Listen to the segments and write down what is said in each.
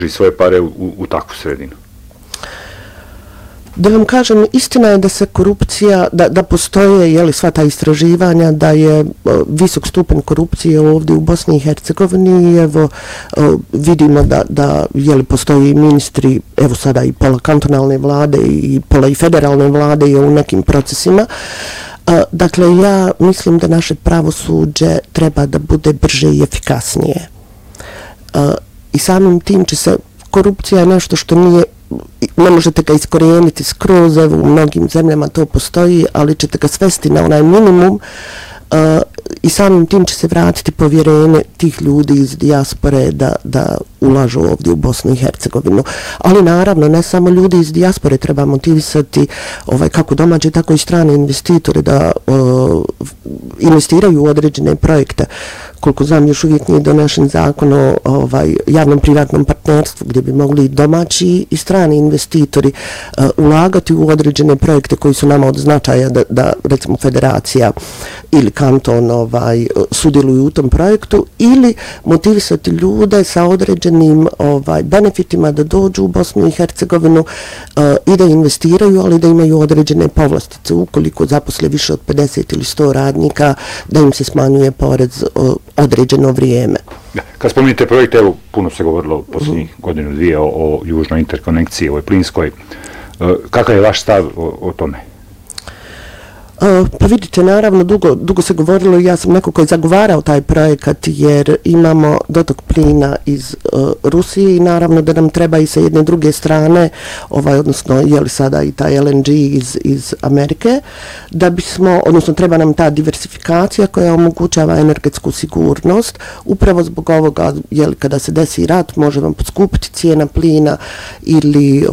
svoje pare u takvu sredinu? Da vam kažem, istina je da se korupcija, da postoje sva ta istraživanja, da je visok stupanj korupcije ovdje u Bosni i Hercegovini. Evo, vidimo da postoji ministri, evo sada i pola kantonalne vlade i pola i federalne vlade je u nekim procesima. Dakle, ja mislim da naše pravosuđe treba da bude brže i efikasnije. I samim tim će se, korupcija je nešto što ne možete ga iskorijeniti skroz, evo u mnogim zemljama to postoji, ali ćete ga svesti na onaj minimum i samim tim će se vratiti povjerenje tih ljudi iz dijaspore da ulažu ovdje u Bosnu i Hercegovinu. Ali naravno, ne samo ljudi iz dijaspore, treba motivisati kako domaće, tako i strane investitore da investiraju u određene projekte. Koliko znam, još uvijek nije donešen zakon o javnom privatnom partnerstvu gdje bi mogli domaći i strani investitori ulagati u određene projekte koji su nama od značaja da recimo federacija ili kanton sudjeluju u tom projektu, ili motivisati ljude sa određenim benefitima da dođu u Bosnu i Hercegovinu i da investiraju, ali da imaju određene povlastice. Ukoliko zaposle više od 50 ili 100 radnika, da im se smanjuje porez određeno vrijeme. Kad spominjete projekte, evo, puno se govorilo posljednjih godinu, dvije o južnoj interkonekciji, ovoj plinskoj. Kakav je vaš stav o tome? Pa vidite, naravno, dugo se govorilo i ja sam neko koji je zagovarao taj projekat jer imamo dotok plina iz Rusije i naravno da nam treba i sa jedne druge strane, odnosno je li sada i taj LNG iz Amerike, da bismo, odnosno treba nam ta diversifikacija koja omogućava energetsku sigurnost. Upravo zbog ovoga, je li kada se desi rat, može vam poskupiti cijena plina ili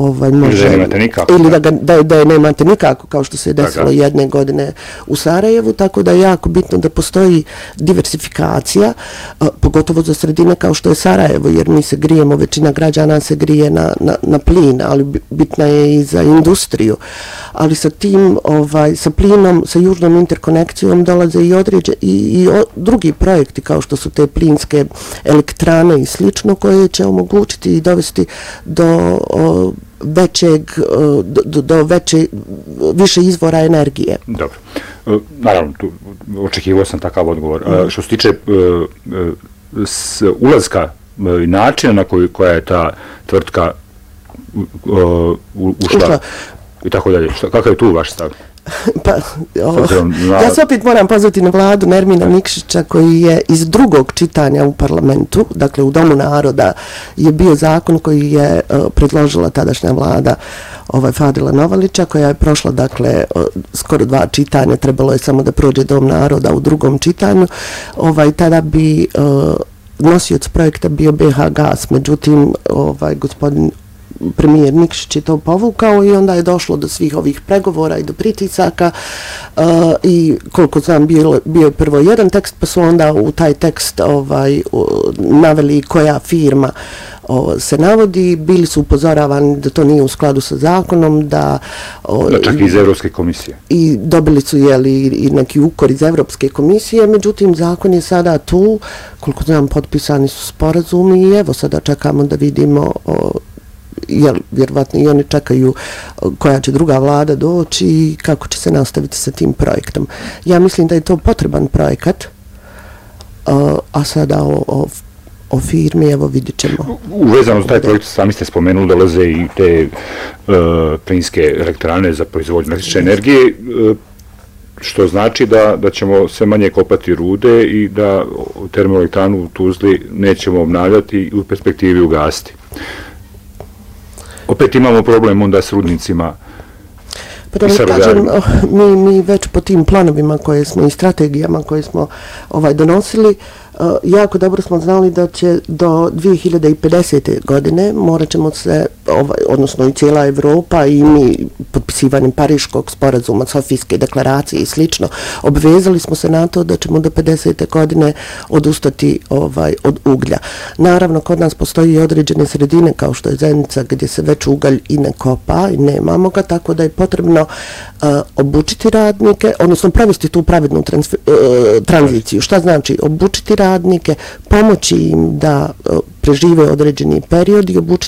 da je nemate nikako, kao što se je desilo jedne godine u Sarajevu, tako da je jako bitno da postoji diversifikacija, pogotovo za sredine kao što je Sarajevo, jer mi se grijemo, većina građana se grije na plin, ali bitna je i za industriju. Ali sa tim, sa plinom, sa južnom interkonekcijom dolaze i drugi projekti kao što su te plinske elektrane i slično, koje će omogućiti i dovesti do više izvora energije. Dobro. Naravno, očekivao sam takav odgovor. Što se tiče ulazka i načina na koja je ta tvrtka ušla i tako dalje, kakav je tu vaš stav? Ja se opet moram pozvati na vladu Nermina Nikšića koji je iz drugog čitanja u parlamentu, dakle u Domu naroda je bio zakon koji je predložila tadašnja vlada Fadila Novalića, koja je prošla dakle skoro 2 čitanja, trebalo je samo da prođe Dom naroda u drugom čitanju. Tada bi nosioc projekta bio BH Gas, međutim gospodin premijer Nikšić je to povukao i onda je došlo do svih ovih pregovora i do pritisaka i koliko znam bio je prvo jedan tekst, pa su onda u taj tekst naveli koja firma se navodi, bili su upozoravani da to nije u skladu sa zakonom, da čak i iz Evropske komisije. I dobili su i neki ukor iz Evropske komisije, međutim zakon je sada tu, koliko znam potpisani su sporazumi i evo sada čekamo da vidimo jer vjerovatno i oni čekaju koja će druga vlada doći i kako će se nastaviti sa tim projektom. Ja mislim da je to potreban projekat, a sada o firmi, evo vidjet ćemo. Uvezano za taj projekt, sami ste spomenuli, dolaze i te plinske elektrane za proizvodnju električne energije, što znači da ćemo sve manje kopati rude i da termoelektranu u Tuzli nećemo obnavljati i u perspektivi ugasiti. Opet imamo problem onda s rudnicima. Pa da vam kažem, mi već po tim planovima koje smo i strategijama koje smo donosili, jako dobro smo znali da će do 2050. godine morat ćemo se, odnosno i cijela Evropa i mi potpisivanjem Pariškog sporazuma, Sofijske deklaracije i slično, obvezali smo se na to da ćemo do 50. godine odustati od uglja. Naravno, kod nas postoji i određene sredine kao što je Zenica gdje se već ugalj i ne kopa i nemamo ga, tako da je potrebno obučiti radnike, odnosno provesti tu pravednu tranziciju. Šta znači obučiti radnike, radnike, pomoći im da prežive određeni period i obučiti